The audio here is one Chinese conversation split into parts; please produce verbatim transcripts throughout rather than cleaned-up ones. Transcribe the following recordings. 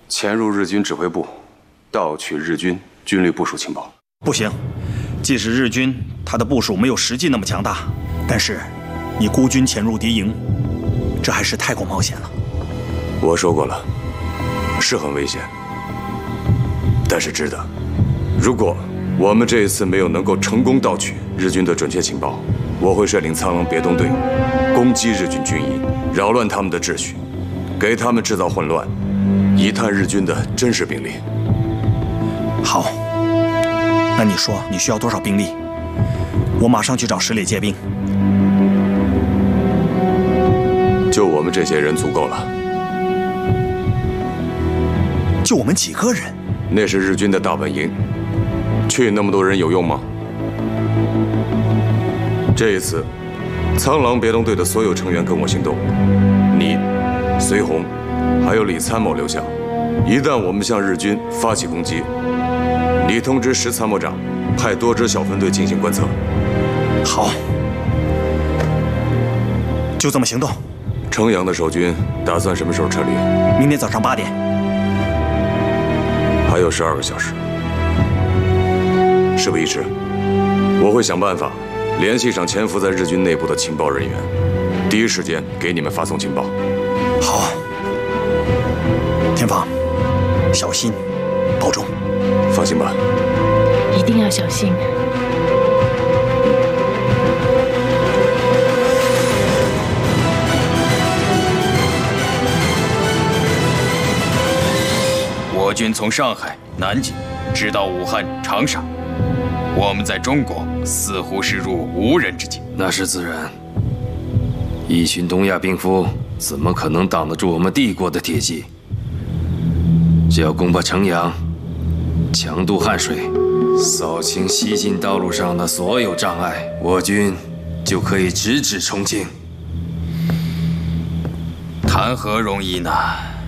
潜入日军指挥部，盗取日军军力部署情报。 不行，即使日军他的部署没有实际那么强大，但是你孤军潜入敌营，这还是太过冒险了。 我说过了，是很危险，但是值得。如果我们这一次没有能够成功盗取日军的准确情报，我会率领苍狼别动队攻击日军军营，扰乱他们的秩序，给他们制造混乱，以探日军的真实兵力。 好，那你说你需要多少兵力？我马上去找十里借兵。 就我们这些人足够了。 就我们几个人？ 那是日军的大本营，去那么多人有用吗？这一次，苍狼别动队的所有成员跟我行动，你、随红，还有李参谋留下。一旦我们向日军发起攻击，你通知石参谋长，派多支小分队进行观测。 好，就这么行动。 城阳的守军打算什么时候撤离？ 明天早上八点。 还有十二个小时。事不宜迟，我会想办法联系上潜伏在日军内部的情报人员，第一时间给你们发送情报。 好，天放，小心，保重。 放心吧， 一定要小心。 我军从上海、南京直到武汉、长沙，我们在中国似乎是入无人之境。 那是自然，一群东亚病夫怎么可能挡得住我们帝国的铁骑？只要攻破城阳，强渡汉水，扫清西进道路上的所有障碍，我军就可以直指重庆。 谈何容易呢？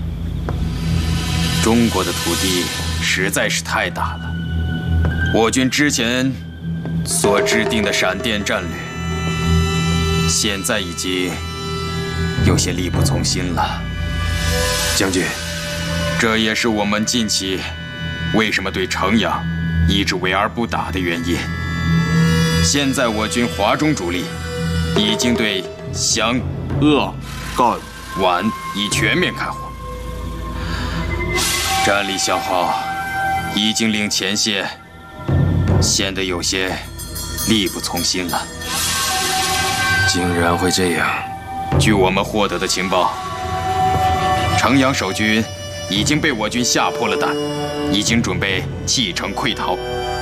中国的土地实在是太大了，我军之前所制定的闪电战略，现在已经有些力不从心了。 将军， 这也是我们近期为什么对城阳一直围而不打的原因。现在我军华中主力已经对湘、鄂、赣、皖已全面开火，战力消耗已经令前线显得有些力不从心了。 竟然会这样！ 据我们获得的情报，城阳守军已经被我军吓破了胆，已经准备弃城溃逃。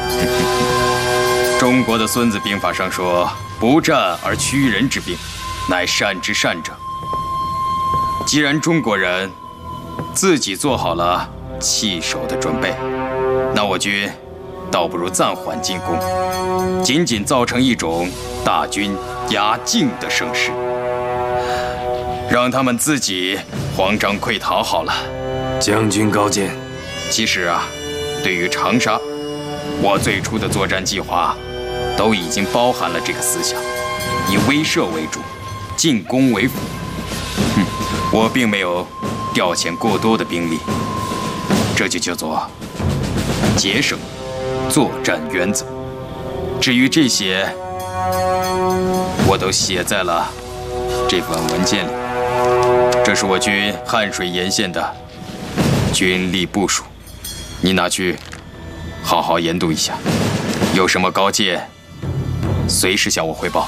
中国的《孙子兵法》上说：“不战而屈人之兵，乃善之善者。”既然中国人自己做好了弃守的准备，那我军倒不如暂缓进攻，仅仅造成一种大军压境的声势，让他们自己慌张溃逃好了。 将军高见。 其实啊，对于长沙，我最初的作战计划都已经包含了这个思想，以威慑为主，进攻为辅。哼，我并没有调遣过多的兵力，这就叫做节省作战原则。至于这些，我都写在了这份文件里。这是我军汉水沿线的军力部署，你拿去好好研读一下，有什么高见，随时向我汇报。